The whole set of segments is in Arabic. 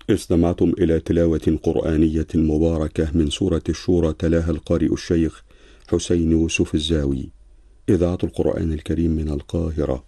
استمعتم إلى تلاوة قرآنية مباركة من سورة الشورى، تلاها القارئ الشيخ حسين يوسف الزاوي. إذاعة القرآن الكريم من القاهرة.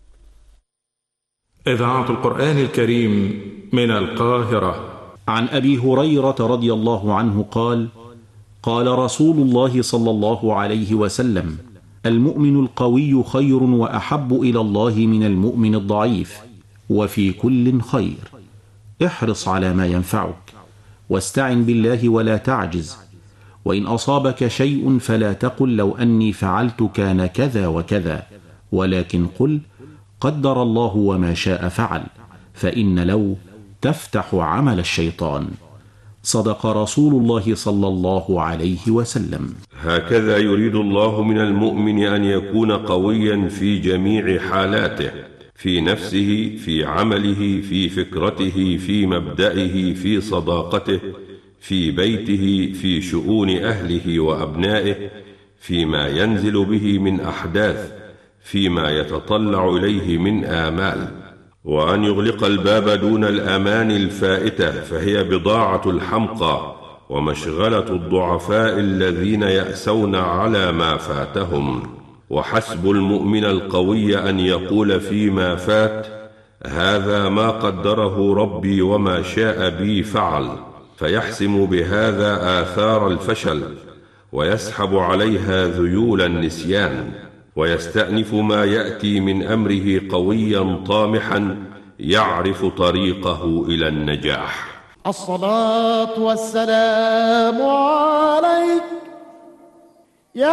إذاعة القرآن الكريم من القاهرة. عن أبي هريرة رضي الله عنه قال: قال رسول الله صلى الله عليه وسلم: المؤمن القوي خير وأحب إلى الله من المؤمن الضعيف، وفي كل خير. احرص على ما ينفعك، واستعن بالله ولا تعجز، وإن أصابك شيء فلا تقل لو أني فعلت كان كذا وكذا، ولكن قل قدر الله وما شاء فعل، فإن لو تفتح عمل الشيطان. صدق رسول الله صلى الله عليه وسلم. هكذا يريد الله من المؤمن أن يكون قويا في جميع حالاته، في نفسه، في عمله، في فكرته، في مبدئه، في صداقته، في بيته، في شؤون أهله وأبنائه، فيما ينزل به من أحداث، فيما يتطلع إليه من آمال، وأن يغلق الباب دون الأمان الفائتة، فهي بضاعة الحمقى ومشغلة الضعفاء الذين يأسون على ما فاتهم. وحسب المؤمن القوي أن يقول فيما فات: هذا ما قدره ربي وما شاء بي فعل، فيحسم بهذا آثار الفشل، ويسحب عليها ذيول النسيان، ويستأنف ما يأتي من أمره قويا طامحا يعرف طريقه إلى النجاح. الصلاة والسلام عليك